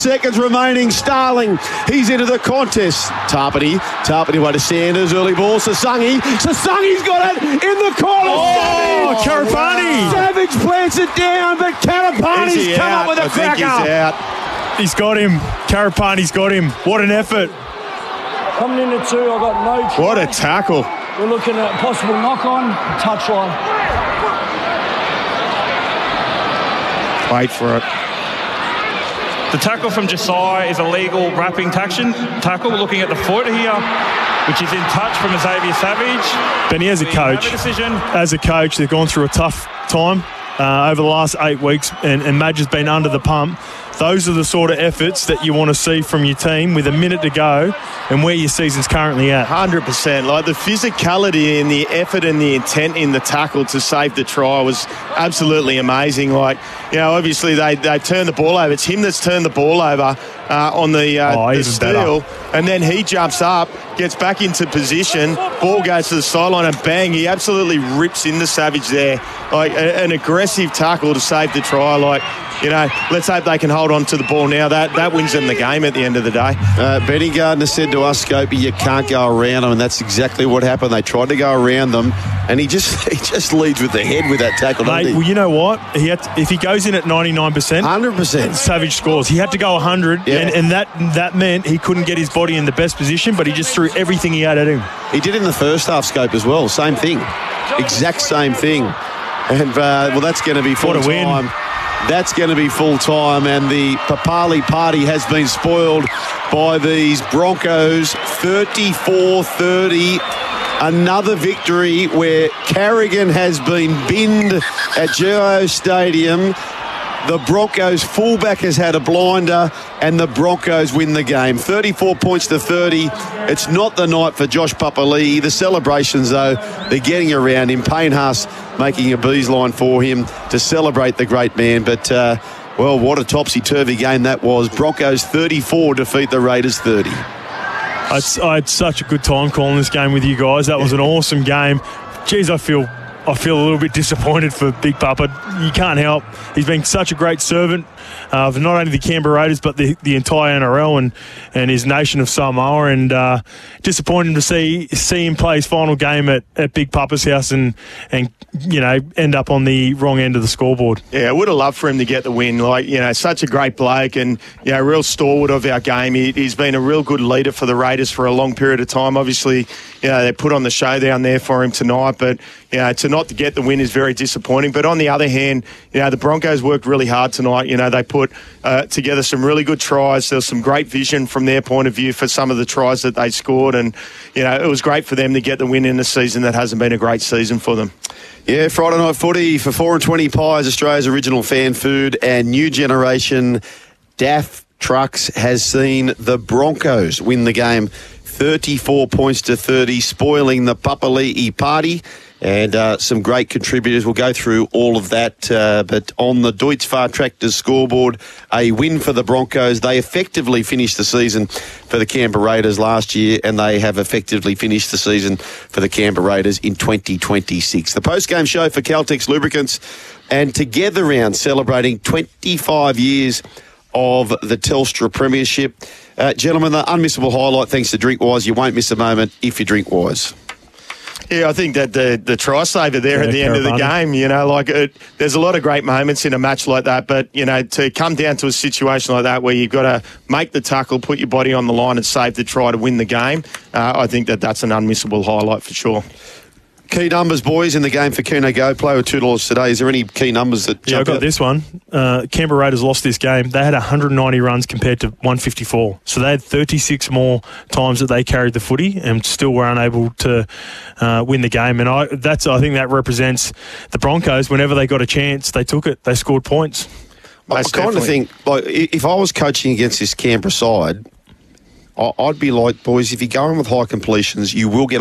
Seconds remaining. Starling, he's into the contest. Tarpany way to Sanders. Early ball. Sasangi's got it in the corner. Oh, Karapani. Savage plants it down, but Karapani's come up with a cracker. He's out. He's got him. Karapani's got him. What an effort. Coming in at 2, I got no try. What a tackle. We're looking at a possible knock-on, touchline. Wait for it. The tackle from Josiah is a legal wrapping tackle. Looking at the foot here, which is in touch from Xavier Savage. Benny, as a coach, they've gone through a tough time over the last 8 weeks, and Madge has been under the pump. Those are the sort of efforts that you want to see from your team with a minute to go and where your season's currently at. 100%. Like the physicality and the effort and the intent in the tackle to save the try was absolutely amazing. Like, you know, obviously they turned the ball over. It's him that's turned the ball over on the steal. And then he jumps up, gets back into position, ball goes to the sideline and bang, he absolutely rips into Savage there. Like an aggressive tackle to save the try. Like, you know, let's hope they can hold on to the ball now. That wins them the game at the end of the day. Benny Gardner said to us, Scopey, you can't go around them, and that's exactly what happened. They tried to go around them, and he just leads with the head with that tackle, doesn't he? Well, you know what? If he goes in at 99%, 100%, Savage scores. He had to go 100, and that meant he couldn't get his body in the best position, but he just threw everything he had at him. He did in the first half, Scope, as well. Same thing. Exact same thing. And, well, that's going to be full time. That's going to be full time, and the Papali party has been spoiled by these Broncos. 34-30. Another victory where Carrigan has been binned at Geo Stadium. The Broncos fullback has had a blinder, and the Broncos win the game. 34 points to 30. It's not the night for Josh Papali'i. The celebrations, though, they're getting around him. Payne Haas making a beeline for him to celebrate the great man. But, well, what a topsy-turvy game that was. Broncos 34 defeat the Raiders 30. I had such a good time calling this game with you guys. That was an awesome game. Geez, I feel a little bit disappointed for Big Papa. You can't help. He's been such a great servant of not only the Canberra Raiders but the entire NRL and his nation of Samoa, and disappointing to see him play his final game at Big Papa's house and you know, end up on the wrong end of the scoreboard. Yeah, I would have loved for him to get the win. Like, you know, such a great bloke and, you know, real stalwart of our game. He's been a real good leader for the Raiders for a long period of time. Obviously, you know, they put on the show down there for him tonight, but, you know, to not to get the win is very disappointing. But on the other hand, you know, the Broncos worked really hard tonight. You know, they put together some really good tries. There was some great vision from their point of view for some of the tries that they scored, and, you know, it was great for them to get the win in a season that hasn't been a great season for them. Yeah, Friday night footy for 4 and 20 Pies, Australia's original fan food, and new generation DAF Trucks has seen the Broncos win the game 34 points to 30, spoiling the Papali'i party. And some great contributors. We'll go through all of that. But on the Deutz Fahr Tractors scoreboard, a win for the Broncos. They effectively finished the season for the Canberra Raiders last year, and they have effectively finished the season for the Canberra Raiders in 2026. The post-game show for Caltex Lubricants and Together Round celebrating 25 years of the Telstra Premiership. Gentlemen, the unmissable highlight thanks to Drinkwise. You won't miss a moment if you drink Wise. Yeah, I think that the try saver there at the end of the game, you know, like there's a lot of great moments in a match like that, but, you know, to come down to a situation like that where you've got to make the tackle, put your body on the line and save the try to win the game, I think that's an unmissable highlight for sure. Key numbers, boys, in the game for Keno Go. Play with $2 today. Is there any key numbers that jump out? I got this one. Canberra Raiders lost this game. They had 190 runs compared to 154. So they had 36 more times that they carried the footy and still were unable to win the game. And I think that represents the Broncos. Whenever they got a chance, they took it. They scored points. I kind of think, like, if I was coaching against this Canberra side, I'd be like, boys, if you're going with high completions, you will get